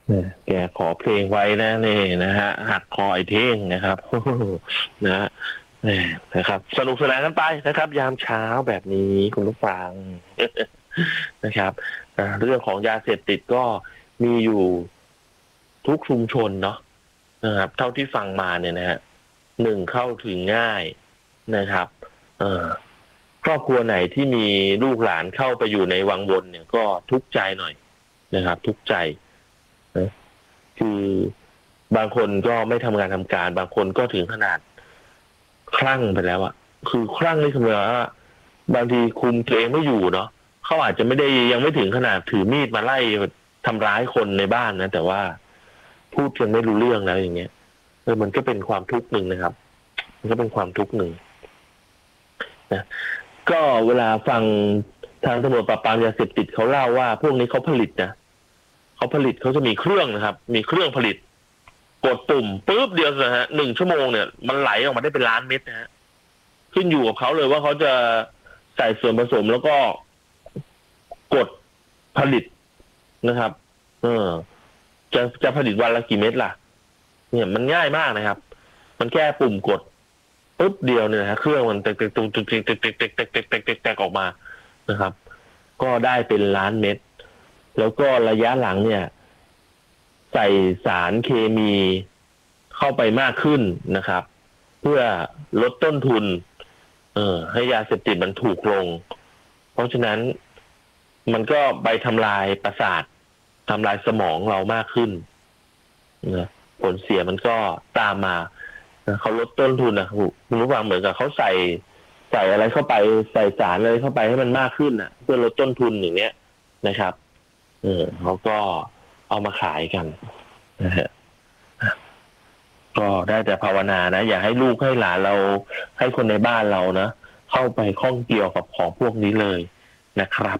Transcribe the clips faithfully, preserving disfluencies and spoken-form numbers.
เนี่ยแกขอเพลงไว้นะนี่นะฮะหักคอไอ้เท่งนะครับนะฮะเนี่ยนะครับสนุกสนานกันไปนะครับ ยามเช้าแบบนี้คุณผู้ฟังนะครับอ่าเรื่องของยาเสพติดก็มีอยู่ทุกชุมชนเนาะนะครับ เท่าที่ฟังมาเนี่ยนะฮะหนึ่งเข้าถึงง่ายนะครับเอ่อครอบครัวไหนที่มีลูกหลานเข้าไปอยู่ในวังวนเนี่ยก็ทุกข์ใจหน่อยนะครับ ทุกข์ใจนะคือบางคนก็ไม่ทำงานทำการ บางคนก็ถึงขนาดคลั่งไปแล้วอะคือคลั่งนี่คือว่าบางทีคุมตัวเองไม่อยู่เนาะเขาอาจจะไม่ได้ยังไม่ถึงขนาดถือมีดมาไล่ทำร้ายคนในบ้านนะแต่ว่าพูดกันไม่รู้เรื่องแล้วอย่างเงี้ยเออมันก็เป็นความทุกข์หนึ่งนะครับ มันก็เป็นความทุกข์หนึ่งนะก็เวลาฟังทางตำรวจปราบปรามยาเสพติดเขาเล่าว่า พวกนี้เขาผลิตนะเขาผลิตเขาจะมีเครื่องนะครับ มีเครื่องผลิตกดปุ่มปุ๊บเดียวนะฮะหนึ่งชั่วโมงเนี่ยมันไหลออกมาได้เป็นล้านเม็ดนะฮะขึ้นอยู่กับเขาเลยว่าเขาจะใส่ส่วนผสมแล้วก็กดผลิตนะครับ เออ จะจะผลิตวันละกี่เม็ดล่ะ เนี่ยมันง่ายมากนะครับ มันแค่ปุ่มกดปุ๊บเดียวเนี่ยฮะเครื่องมันเตกเตกตุงตุงเตกเตกเตกเตกเตกเตกเตกเตกเตกออกมานะครับ ก็ได้เป็นล้านเม็ดแล้วก็ระยะหลังเนี่ย ใส่สารเคมีเข้าไปมากขึ้นนะครับ เพื่อลดต้นทุน เออ ให้ยาเสพติดมันถูกลง เพราะฉะนั้นมันก็ไปทำลายประสาททำลายสมองเรามากขึ้นนะผลเสียมันก็ตามมาเขาลดต้นทุนนะคุณผู้ฟังเหมือนกับเขาใส่ใส่อะไรเข้าไปใส่สารอะไรเข้าไปให้มันมากขึ้นนะเพื่อลดต้นทุนอย่างเนี้ยนะครับเออเขาก็เอามาขายกันนะฮะก็ได้แต่ภาวนานะอย่าให้ลูกให้หลานเราให้คนในบ้านเรานะเข้าไปข้องเกี่ยวกับของพวกนี้เลยนะครับ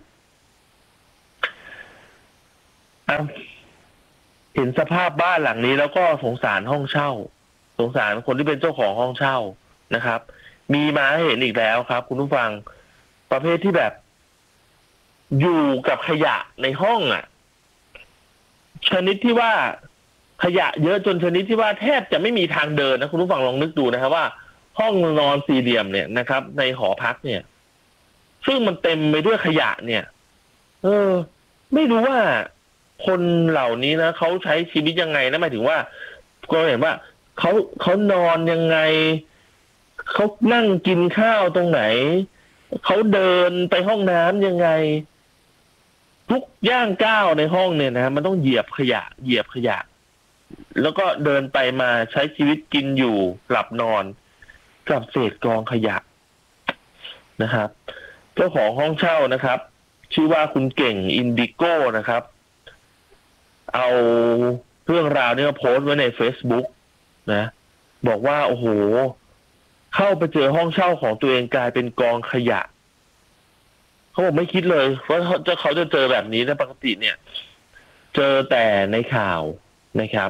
เห็นสภาพบ้านหลังนี้แล้วก็สงสารห้องเช่าสงสารคนที่เป็นเจ้าของห้องเช่านะครับ มีมาให้เห็นอีกแล้วครับคุณผู้ฟังประเภทที่แบบอยู่กับขยะในห้องอ่ะชนิดที่ว่าขยะเยอะจนชนิดที่ว่าแทบจะไม่มีทางเดินนะคุณผู้ฟังลองนึกดูนะครับว่าห้องนอนสี่เหลี่ยมเนี่ยนะครับ ในหอพักเนี่ย ซึ่งมันเต็มไปด้วยขยะเนี่ย เออ ไม่รู้ว่าคนเหล่านี้นะเขาใช้ชีวิตยังไงนะหมายถึงว่าก็เห็นว่าเขาเขานอนยังไงเขานั่งกินข้าวตรงไหนเขาเดินไปห้องน้ำยังไงทุกย่างก้าวในห้องเนี่ยนะมันต้องเหยียบขยะ เหยียบขยะ แล้วก็เดินไปมาใช้ชีวิตกินอยู่หลับนอนกับเศษกองขยะนะครับเจ้าของห้องเช่านะครับ ชื่อว่าคุณเก่งอินดิโก้นะครับ เอาเรื่องราวนี้มาโพสต์ไว้ใน Facebook นะ บอกว่าโอ้โหเข้าไปเจอห้องเช่าของตัวเองกลายเป็นกองขยะเขาบอกไม่คิดเลยว่าจะเขาจะเจอแบบนี้นะปกติเนี่ย เจอแต่ในข่าวนะครับ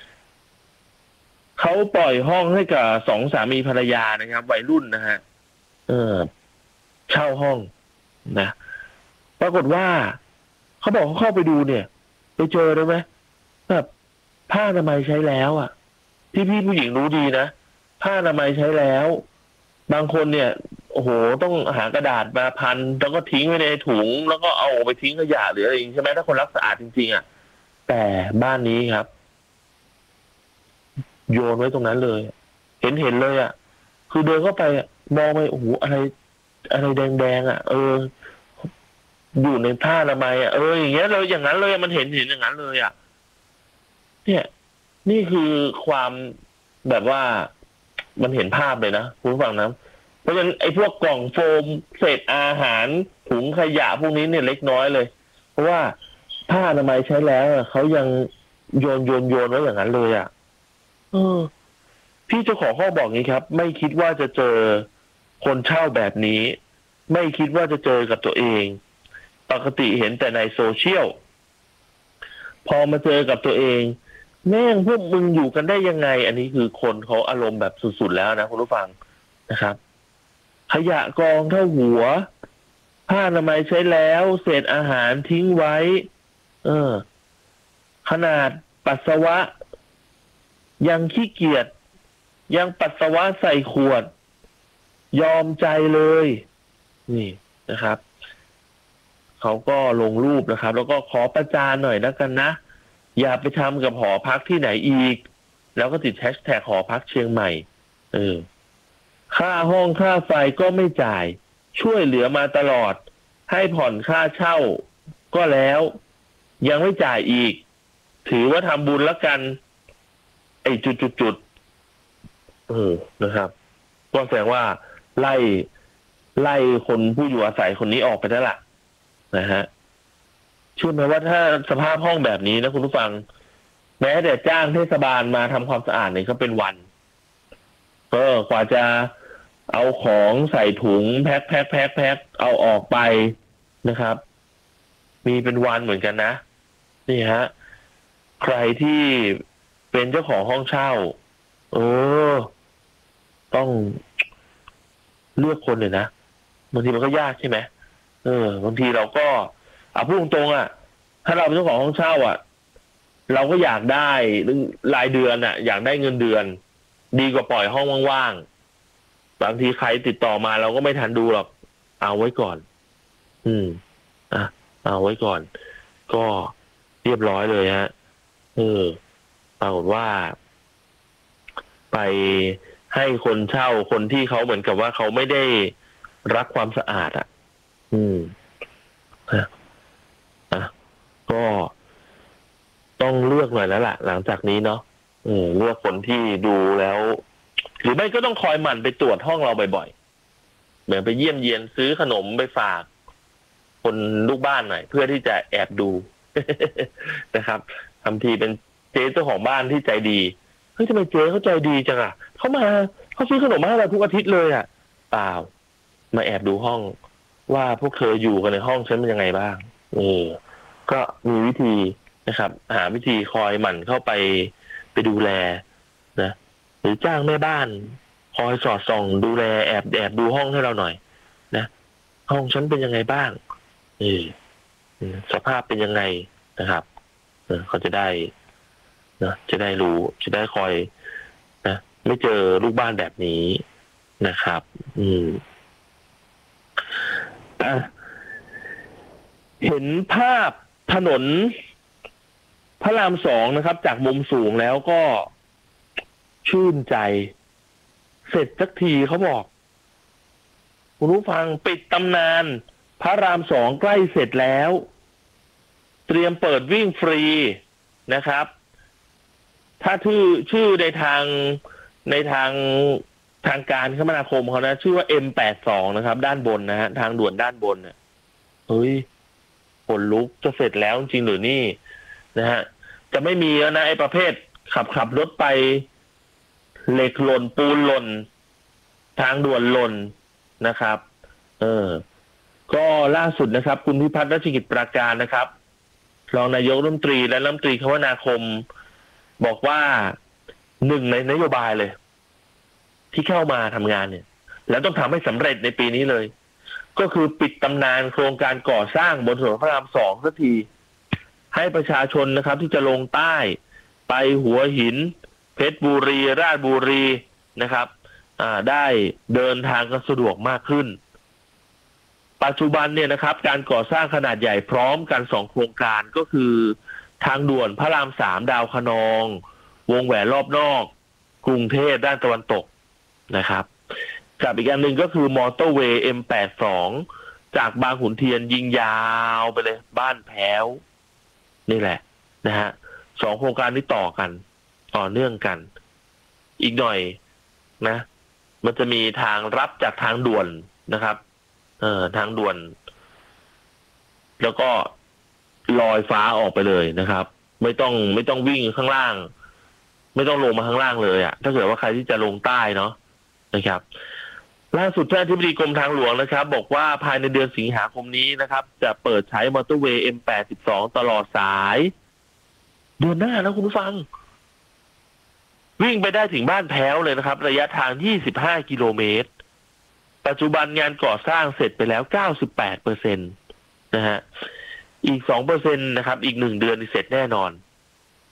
เขาปล่อยห้องให้กับสองสามีภรรยานะครับวัยรุ่นนะฮะเออ เช่าห้องนะปรากฏว่าเขาบอกเขาเข้าไปดูเนี่ย ไปเจอเลยไหมแบบผ้าอนามัยใช้แล้วอ่ะพี่พี่ผู้หญิงรู้ดีนะผ้าอนามัยใช้แล้ว บางคนเนี่ยโอ้โหต้องหากระดาษมาพันแล้วก็ทิ้งไว้ในถุงแล้วก็เอาไปทิ้งขยะหรืออะไรอย่างนี้ใช่ไหมถ้าคนรักสะอาดจริงๆอ่ะแต่บ้านนี้ครับ โยนไว้ตรงนั้นเลย เห็นเห็นเลยอ่ะคือเดินเข้าไปมองไปโอ้โหอะไร อะไรแดงๆอ่ะเอออยู่ในผ้าอนามัยอ่ะเอออย่างเงี้ยเลยอย่างนั้นเลยมันเห็นเห็นอย่างนั้นเลยอ่ะเนี่ย นี่คือความแบบว่ามันเห็นภาพเลยนะคุณผู้ฟังนะเพราะฉะนั้นไอ้พวกกล่องโฟมเศษอาหารถุงขยะพวกนี้เนี่ยเล็กน้อยเลย เพราะว่าผ้าอนามัยใช้แล้วเขายังโยนโยนโยนไว้อย่างนั้นเลยอ่ะเออพี่เจ้าของห้องบอกงี้ครับ ไม่คิดว่าจะเจอคนเช่าแบบนี้ ไม่คิดว่าจะเจอกับตัวเองปกติเห็นแต่ในโซเชียลพอมาเจอกับตัวเองแม่งพวกมึงอยู่กันได้ยังไง อันนี้คือคนเขาอารมณ์แบบสุดๆแล้วนะคุณผู้ฟังนะครับขยะกองเท่าหัวผ้าอนามัยใช้แล้วเศษอาหารทิ้งไว้ เออ ขนาดปัสสาวะยังขี้เกียจยังปัสสาวะใส่ขวดยอมใจเลยนี่นะครับเขาก็ลงรูปนะครับแล้วก็ขอประจานหน่อยแล้วกันนะอย่าไปทำกับหอพักที่ไหนอีกแล้วก็ติดแฮชแท็กหอพักเชียงใหม่เออค่าห้องค่าไฟก็ไม่จ่ายช่วยเหลือมาตลอดให้ผ่อนค่าเช่าก็แล้วยังไม่จ่ายอีกถือว่าทำบุญแล้วกันไอ้จุดๆๆเออนะครับก็แสดงว่าไล่ไล่คนผู้อยู่อาศัยคนนี้ออกไปแล้วล่ะนะฮะเชื่อไหมว่าถ้าสภาพห้องแบบนี้นะคุณผู้ฟังแม้แต่จ้างเทศบาลมาทำความสะอาดเนี่ยก็เป็นวันก็กว่าจะเอาของใส่ถุงแพ็คแพ็คแพ็คแพ็คเอาออกไปนะครับมีเป็นวันเหมือนกันนะนี่ฮะใครที่เป็นเจ้าของห้องเช่าเออต้องเลือกคนเลยนะบางทีมันก็ยากใช่ไหมเออบางทีเราก็อ่ะพูดตรงๆอ่ะถ้าเราเป็นเจ้าของห้องเช่าอ่ะเราก็อยากได้รายเดือนอ่ะอยากได้เงินเดือนดีกว่าปล่อยห้องว่างๆบางทีใครติดต่อมาเราก็ไม่ทันดูหรอกเอาไว้ก่อนอืมอ่ะเอาไว้ก่อนก็เรียบร้อยเลยฮะเออปรากฏว่าไปให้คนเช่าคนที่เขาเหมือนกับว่าเขาไม่ได้รักความสะอาดอ่ะอืมนะอ่ะก็ต้องเลือกหน่อยแล้วล่ะหลังจากนี้เนาะเออเลือกคนที่ดูแล้วหรือไม่ก็ต้องคอยหมั่นไปตรวจห้องเราบ่อยๆเหมือนไปเยี่ยมเยียนซื้อขนมไปฝากคนลูกบ้านหน่อยเพื่อที่จะแอบดู นะครับทำทีเป็นเจ๊เจ้าของบ้านที่ใจดีเฮ้ยทำไมเจ๊เขาใจดีจังอ่ะเขามาเขาซื้อขนมมาให้เราทุกอาทิตย์เลยอ่ะเปล่ามาแอบดูห้องว่าพวกเธออยู่กันในห้องฉันเป็นยังไงบ้างเออก็มีวิธีนะครับหาวิธีคอยหมั่นเข้าไปไปดูแลนะหรือจ้างแม่บ้านคอยสอดส่องดูแลแอบแอบดูห้องให้เราหน่อยนะห้องฉันเป็นยังไงบ้างเออสภาพเป็นยังไงนะครับเออเขาจะได้นะจะได้รู้จะได้คอยนะไม่เจอลูกบ้านแบบนี้นะครับอืมอ่ะเห็นภาพถนนพระรามสองนะครับจากมุมสูงแล้วก็ชื่นใจเสร็จสักทีเขาบอกคุณผู้ฟังปิดตำนานพระรามสองใกล้เสร็จแล้วเตรียมเปิดวิ่งฟรีนะครับถ้าชื่อชื่อในทางในทางทางการคมนาคมเขานะชื่อว่า เอ็ม แปดสิบสอง นะครับด้านบนนะฮะทางด่วนด้านบนเนี่ยเฮ้ยขนลุกจะเสร็จแล้วจริงหรือนี่นะฮะจะไม่มีแล้วนะไอ้ประเภทขับขับรถไปเหล็กหล่นปูนหล่นทางด่วนหล่นนะครับเออก็ล่าสุดนะครับคุณพิพัฒน์รัชกิจประการนะครับรองนายกรัฐมนตรีและรัฐมนตรีคมนาคมบอกว่าหนึ่งในนโยบายเลยที่เข้ามาทำงานเนี่ยแล้วต้องทำให้สำเร็จในปีนี้เลยก็คือปิดตำนานโครงการก่อสร้างบนถนนพระรามสองสักทีให้ประชาชนนะครับที่จะลงใต้ไปหัวหินเพชรบุรีราชบุรีนะครับได้เดินทางกันสะดวกมากขึ้นปัจจุบันเนี่ยนะครับการก่อสร้างขนาดใหญ่พร้อมกันสองโครงการก็คือทางด่วนพระรามสามดาวคะนองวงแหวนรอบนอกกรุงเทพด้านตะวันตกนะครับกับอีกอันหนึ่งก็คือมอเตอร์เวย์ เอ็ม แปดสิบสอง จากบางขุนเทียนยิงยาวไปเลยบ้านแพ้วนี่แหละนะฮะสองโครงการนี้ต่อกันต่อเนื่องกันอีกหน่อยนะมันจะมีทางรับจากทางด่วนนะครับเออทางด่วนแล้วก็ลอยฟ้าออกไปเลยนะครับไม่ต้องไม่ต้องวิ่งข้างล่างไม่ต้องลงมาข้างล่างเลยอ่ะถ้าเกิดว่าใครที่จะลงใต้เนาะนะครับล่าสุดท่านอธิบดีกรมทางหลวงนะครับบอกว่าภายในเดือนสิงหาคมนี้นะครับจะเปิดใช้มอเตอร์เวย์ เอ็ม แปดสิบสอง ตลอดสายเดือนหน้าแล้วคุณผู้ฟังวิ่งไปได้ถึงบ้านแพ้วเลยนะครับระยะทางยี่สิบห้ากิโลเมตรปัจจุบันงานก่อสร้างเสร็จไปแล้ว เก้าสิบแปดเปอร์เซ็นต์ นะฮะอีก สองเปอร์เซ็นต์ นะครับอีกหนึ่งเดือนเสร็จแน่นอน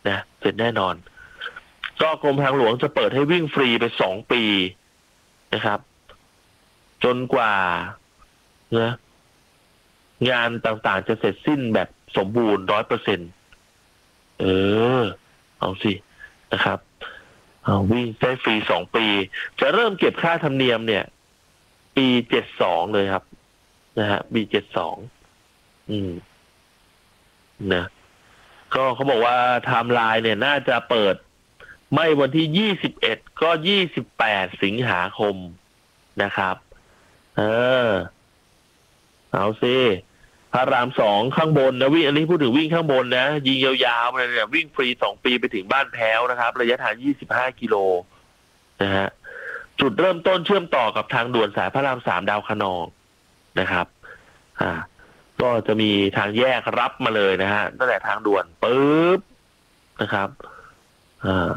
นะเสร็จแน่นอน ก็กรมทางหลวงจะเปิดให้วิ่งฟรีไปสองปีนะครับ จนกว่านะงานต่างๆจะเสร็จสิ้นแบบสมบูรณ์ร้อยเปอร์เซ็นต์เออ เอาสินะครับเอาวิ่งได้ฟรีสองปี จะเริ่มเก็บค่าธรรมเนียมเนี่ย ปีเจ็ดสองเลยครับ นะฮะปีเจ็ดสองอืมนะก็เขาบอกว่าไทม์ไลน์เนี่ยน่าจะเปิดไม่วันที่ยี่สิบเอ็ดก็ยี่สิบแปดสิงหาคมนะครับ เออ เอาสิพระรามสองข้างบนนะวิ่งอันนี้พูดถึงวิ่งข้างบนนะยิงยาวๆไปเลยเนี่ยวิ่งฟรีสองปีไปถึงบ้านแพ้วนะครับ ระยะทางยี่สิบห้ากิโลนะฮะจุดเริ่มต้นเชื่อมต่อกับทางด่วนสายพระรามสามดาวคะนองนะครับ อ่า ก็จะมีทางแยกรับมาเลยนะฮะตั้งแต่ทางด่วนปุ๊บนะครับ อ่า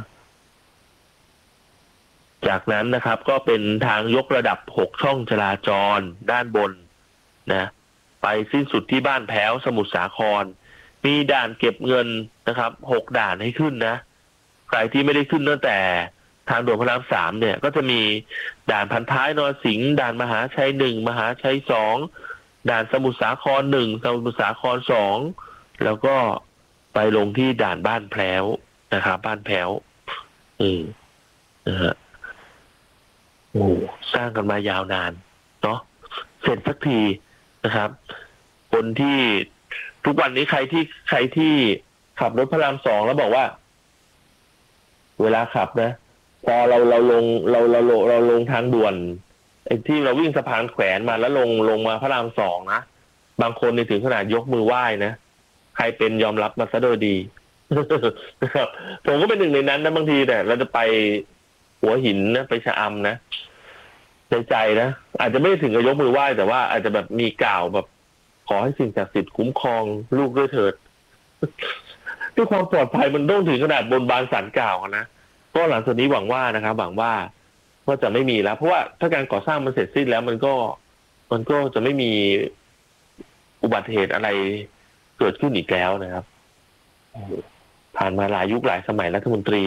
จากนั้นนะครับก็เป็นทางยกระดับหกช่องจราจรด้านบนนะไปสิ้นสุดที่บ้านแพ้วสมุทรสาครมีด่านเก็บเงินนะครับหกด่านให้ขึ้นนะใครที่ไม่ได้ขึ้นตั้งแต่ทางด่วนพระรามสามเนี่ย ก็จะมีด่านพันท้ายนรสิงห์ด่านมหาชัยหนึ่งมหาชัยสองด่านสมุทรสาครหนึ่งสมุทรสาครสองแล้วก็ไปลงที่ด่านบ้านแพ้วนะครับบ้านแพ้วอืมนะฮะโอ้สร้างกันมายาวนานเนาะเสร็จสักทีนะครับ คนที่ทุกวันนี้ใครที่ใครที่ขับรถพระรามสองแล้วบอกว่า เวลาขับนะพอเราเราลงเราเราเราเราลงทางด่วนไอ้ที่เราวิ่งสะพานแขวนมาแล้วลงลงมาพระรามสองนะบางคนในถึงขนาดยกมือไหว้นะใครเป็นยอมรับมาซะโดยดีนะครับผมก็เป็นหนึ่งในนั้นนะบางทีแต่เราจะไปหัวหินนะไปชะอำนะใจใจนะอาจจะไม่ถึงกับยกมือไหว้แต่ว่าอาจจะแบบมีกล่าวแบบขอให้สิ่งศักดิ์สิทธิ์คุ้มครองลูกด้วยเถิดด้วยความปลอดภัยมันต้องถึงขนาดบนบานศาลกล่าวนะก็หลังจากนี้หวังว่านะครับหวังว่าว่าจะไม่มีแล้วเพราะว่าถ้าการก่อสร้างมันเสร็จสิ้นแล้วมันก็มันก็จะไม่มีอุบัติเหตุอะไรเกิดขึ้นอีกแล้วนะครับผ่านมาหลายยุคหลายสมัยรัฐมนตรี